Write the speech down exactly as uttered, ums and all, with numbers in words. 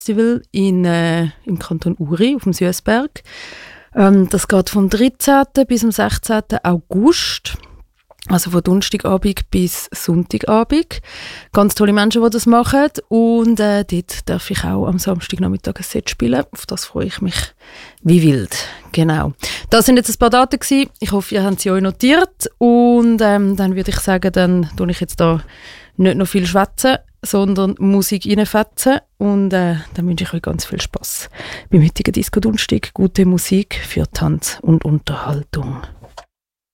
Festival in, äh, im Kanton Uri auf dem Süssberg. Ähm, das geht vom dreizehnten bis am sechzehnten August. Also von Donnerstagabend bis Sonntagabend. Ganz tolle Menschen, die das machen. Und äh, dort darf ich auch am Samstagnachmittag ein Set spielen. Auf das freue ich mich wie wild. Genau. Das sind jetzt ein paar Daten gewesen. Ich hoffe, ihr habt sie euch notiert. Und ähm, dann würde ich sagen, dann tue ich jetzt da nicht noch viel schwätzen, sondern Musik reinfetzen. Und äh, dann wünsche ich euch ganz viel Spass beim heutigen Disco-Donnerstag. Gute Musik für Tanz und Unterhaltung.